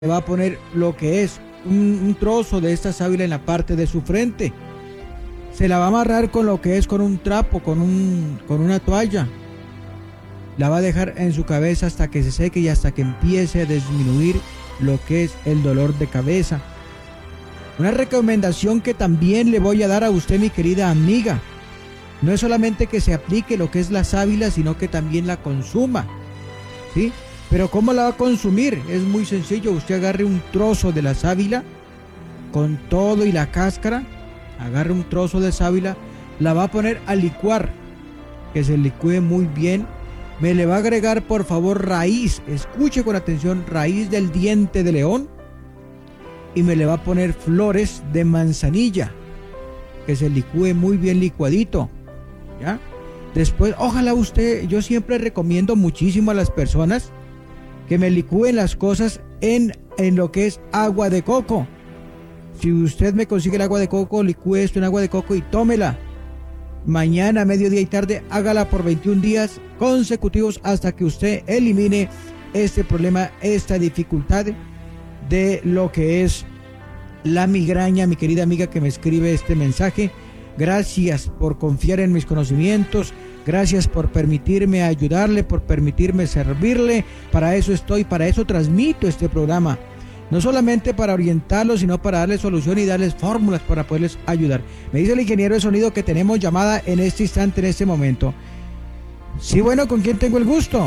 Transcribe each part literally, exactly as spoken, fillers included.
le va a poner lo que es un, un trozo de esta sábila en la parte de su frente. Se la va a amarrar con lo que es con un trapo, con, un, con una toalla. La va a dejar en su cabeza hasta que se seque y hasta que empiece a disminuir lo que es el dolor de cabeza. Una recomendación que también le voy a dar a usted, mi querida amiga. No es solamente que se aplique lo que es la sábila, sino que también la consuma, ¿sí? Pero ¿cómo la va a consumir? Es muy sencillo. Usted agarre un trozo de la sábila con todo y la cáscara. Agarre un trozo de sábila, la va a poner a licuar, que se licúe muy bien. Me le va a agregar, por favor, raíz. Escuche con atención, raíz del diente de león. Y me le va a poner flores de manzanilla, que se licúe muy bien licuadito, ¿ya? Después, ojalá usted, yo siempre recomiendo muchísimo a las personas que me licúen las cosas en, en lo que es agua de coco. Si usted me consigue el agua de coco, licúe esto en agua de coco y tómela. Mañana, mediodía y tarde, hágala por veintiún días consecutivos hasta que usted elimine este problema, esta dificultad de lo que es la migraña. Mi querida amiga que me escribe este mensaje, gracias por confiar en mis conocimientos. Gracias por permitirme ayudarle, por permitirme servirle. Para eso estoy, para eso transmito este programa. No solamente para orientarlos, sino para darles solución y darles fórmulas para poderles ayudar. Me dice el ingeniero de sonido que tenemos llamada en este instante, en este momento. Sí, bueno, ¿con quién tengo el gusto?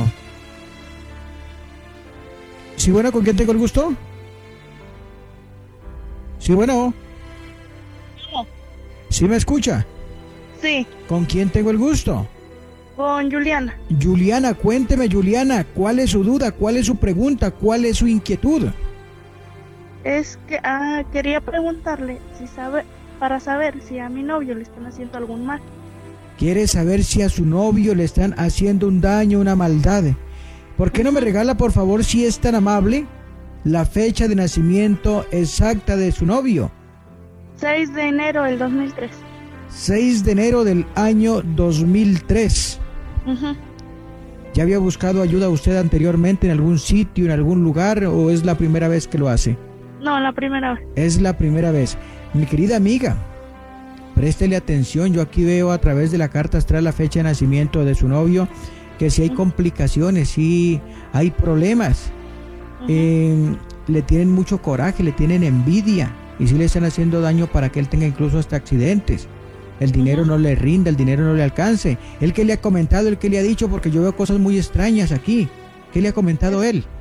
Sí, bueno, ¿con quién tengo el gusto? Sí, bueno. ¿Sí me escucha? Sí. ¿Con quién tengo el gusto? Con Juliana. Juliana, cuénteme, Juliana, ¿cuál es su duda? ¿Cuál es su pregunta? ¿Cuál es su inquietud? Es que ah, quería preguntarle si sabe, para saber si a mi novio le están haciendo algún mal. ¿Quiere saber si a su novio le están haciendo un daño, una maldad? ¿Por qué no me regala, por favor, si es tan amable, la fecha de nacimiento exacta de su novio? seis de enero del dos mil tres. seis de enero del año dos mil tres. Uh-huh. ¿Ya había buscado ayuda usted anteriormente en algún sitio, en algún lugar, o es la primera vez que lo hace? No, la primera vez. Es la primera vez. Mi querida amiga, préstele atención. Yo aquí veo a través de la carta astral la fecha de nacimiento de su novio, que si hay complicaciones, si hay problemas. Uh-huh. eh, le tienen mucho coraje, le tienen envidia, y si le están haciendo daño para que él tenga incluso hasta accidentes. El dinero uh-huh. no le rinda, el dinero no le alcance. ¿El que le ha comentado, el que le ha dicho? Porque yo veo cosas muy extrañas aquí. ¿Qué le ha comentado es, él?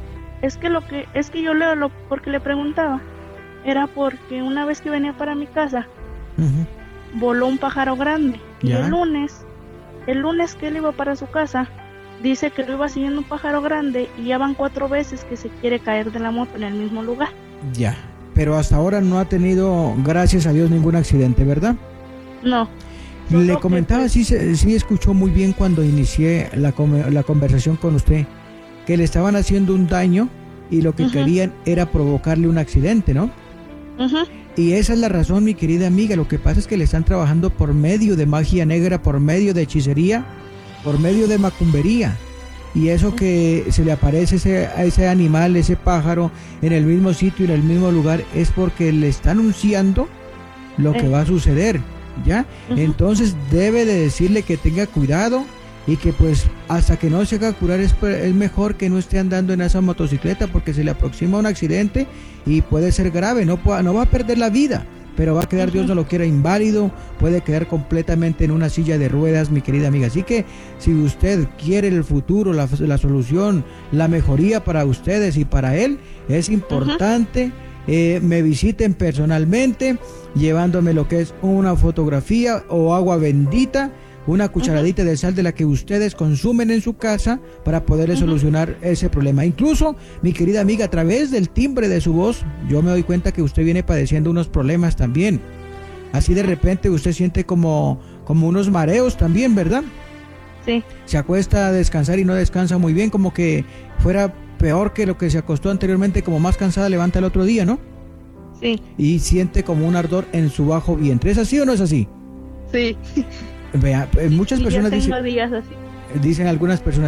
Es que lo que es que yo leo lo porque le preguntaba era porque una vez que venía para mi casa uh-huh. voló un pájaro grande. Y ¿ya? el lunes, el lunes que él iba para su casa, dice que lo iba siguiendo un pájaro grande y ya van cuatro veces que se quiere caer de la moto en el mismo lugar. Ya, pero hasta ahora no ha tenido, gracias a Dios, ningún accidente, ¿verdad? No. Le comentaba, sí, sí escuchó muy bien cuando inicié la, la conversación con usted, que le estaban haciendo un daño y lo que uh-huh. querían era provocarle un accidente, ¿no? Uh-huh. Y esa es la razón, mi querida amiga. Lo que pasa es que le están trabajando por medio de magia negra, por medio de hechicería, por medio de macumbería. Y eso que se le aparece ese, a ese animal, ese pájaro, en el mismo sitio, en el mismo lugar, es porque le está anunciando lo que va a suceder, ¿ya? Uh-huh. Entonces debe de decirle que tenga cuidado y que pues hasta que no se haga curar es, es mejor que no esté andando en esa motocicleta, porque se le aproxima un accidente y puede ser grave. No, pueda, no va a perder la vida, pero va a quedar, uh-huh. Dios no lo quiera, inválido, puede quedar completamente en una silla de ruedas, mi querida amiga. Así que si usted quiere el futuro, la, la solución, la mejoría para ustedes y para él, es importante uh-huh. eh, me visiten personalmente, llevándome lo que es una fotografía o agua bendita, una cucharadita uh-huh. de sal de la que ustedes consumen en su casa para poderle uh-huh. solucionar ese problema. Incluso, mi querida amiga, a través del timbre de su voz, yo me doy cuenta que usted viene padeciendo unos problemas también. Así de repente usted siente como, como unos mareos también, ¿verdad? Sí. Se acuesta a descansar y no descansa muy bien, como que fuera peor que lo que se acostó anteriormente, como más cansada levanta el otro día, ¿no? Sí. Y siente como un ardor en su bajo vientre. ¿Es así o no es así? Sí. Vea, muchas y personas yo tengo dicen, días así. dicen algunas personas,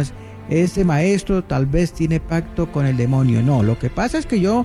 ese maestro tal vez tiene pacto con el demonio. No, lo que pasa es que yo